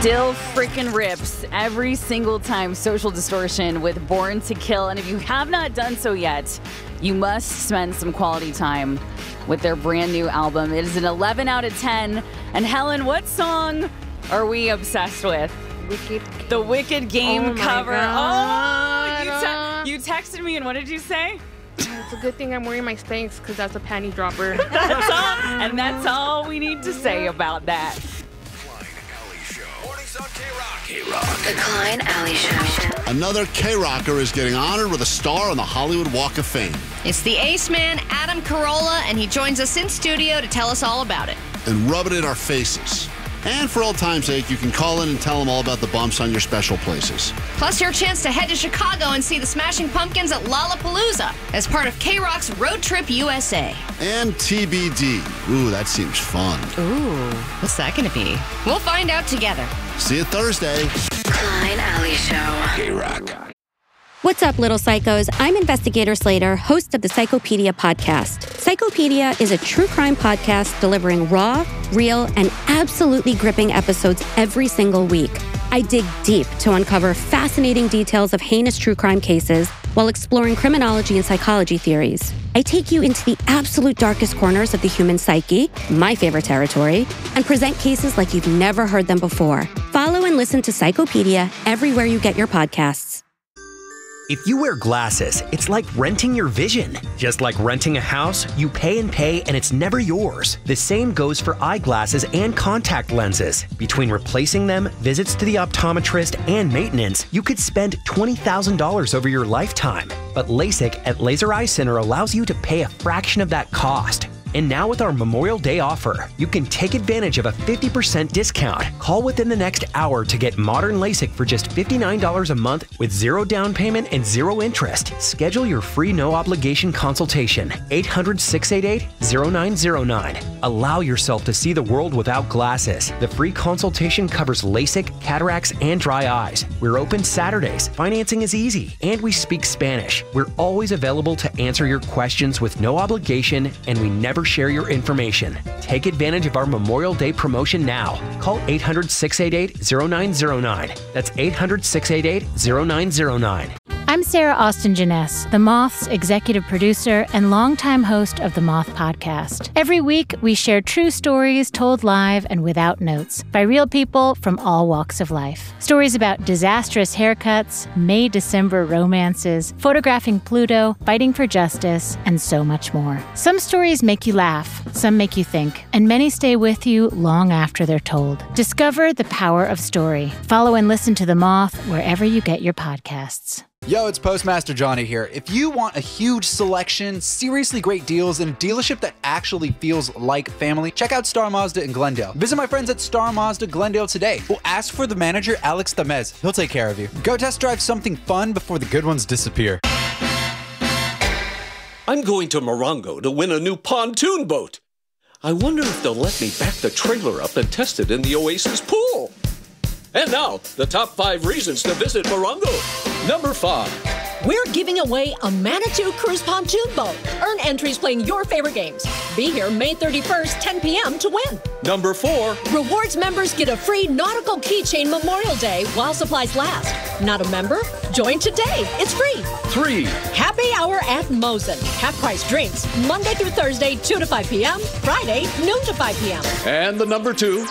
Still freaking rips every single time. Social Distortion with Born to Kill. And if you have not done so yet, you must spend some quality time with their brand new album. It is an 11 out of 10. And Helen, what song are we obsessed with? The Wicked Game cover. Oh, you texted me, and what did you say? It's a good thing I'm wearing my Spanx because that's a panty dropper. That's all we need to say about that. The Klein Alley Show. Another K-Rocker is getting honored with a star on the Hollywood Walk of Fame. It's the Ace Man, Adam Carolla, and he joins us in studio to tell us all about it. And rub it in our faces. And for old time's sake, you can call in and tell them all about the bumps on your special places. Plus your chance to head to Chicago and see the Smashing Pumpkins at Lollapalooza as part of K-Rock's Road Trip USA. And TBD. Ooh, that seems fun. Ooh, what's that going to be? We'll find out together. See you Thursday. Klein Alley Show. K-Rock. What's up, little psychos? I'm Investigator Slater, host of the Psychopedia podcast. Psychopedia is a true crime podcast delivering raw, real, and absolutely gripping episodes every single week. I dig deep to uncover fascinating details of heinous true crime cases while exploring criminology and psychology theories. I take you into the absolute darkest corners of the human psyche, my favorite territory, and present cases like you've never heard them before. Follow and listen to Psychopedia everywhere you get your podcasts. If you wear glasses, it's like renting your vision. Just like renting a house, you pay and it's never yours. The same goes for eyeglasses and contact lenses. Between replacing them, visits to the optometrist, and maintenance, you could spend $20,000 over your lifetime. But LASIK at Laser Eye Center allows you to pay a fraction of that cost. And now with our Memorial Day offer, you can take advantage of a 50% discount. Call within the next hour to get modern LASIK for just $59 a month with zero down payment and zero interest. Schedule your free no-obligation consultation. 800-688-0909. Allow yourself to see the world without glasses. The free consultation covers LASIK, cataracts, and dry eyes. We're open Saturdays. Financing is easy. And we speak Spanish. We're always available to answer your questions with no obligation, and we never share your information. Take advantage of our Memorial Day promotion now. Call 800-688-0909. That's 800-688-0909. I'm Sarah Austin Jeunesse, The Moth's executive producer and longtime host of The Moth Podcast. Every week, we share true stories told live and without notes by real people from all walks of life. Stories about disastrous haircuts, May-December romances, photographing Pluto, fighting for justice, and so much more. Some stories make you laugh, some make you think, and many stay with you long after they're told. Discover the power of story. Follow and listen to The Moth wherever you get your podcasts. Yo, it's Postmaster Johnny here. If you want a huge selection, seriously great deals, and a dealership that actually feels like family, check out Star Mazda in Glendale. Visit my friends at Star Mazda Glendale today. Or ask for the manager, Alex Tamez. He'll take care of you. Go test drive something fun before the good ones disappear. I'm going to Morongo to win a new pontoon boat. I wonder if they'll let me back the trailer up and test it in the Oasis pool. And now, the top 5 reasons to visit Morongo. Number 5. We're giving away a Manitou Cruise pontoon boat. Earn entries playing your favorite games. Be here May 31st, 10 p.m. to win. Number 4. Rewards members get a free nautical keychain Memorial Day while supplies last. Not a member? Join today. It's free. 3. Happy Hour at Mosen. Half-price drinks. Monday through Thursday, 2 to 5 p.m. Friday, noon to 5 p.m. And the number 2.